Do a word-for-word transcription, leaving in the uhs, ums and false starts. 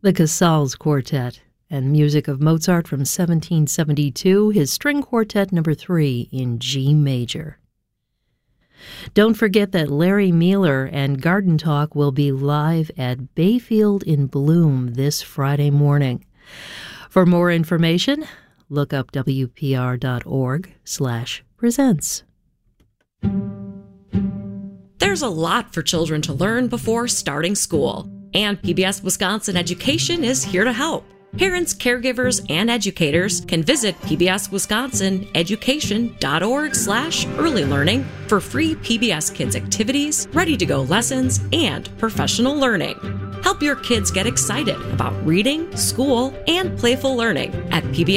The Casals Quartet, and music of Mozart from seventeen seventy-two, his String Quartet number three in G major. Don't forget that Larry Mealer and Garden Talk will be live at Bayfield in Bloom this Friday morning. For more information, look up W P R dot org slash presents. There's a lot for children to learn before starting school, and P B S Wisconsin Education is here to help. Parents, caregivers, and educators can visit P B S Wisconsin Education dot org slash early learning for free P B S Kids activities, ready-to-go lessons, and professional learning. Help your kids get excited about reading, school, and playful learning at P B S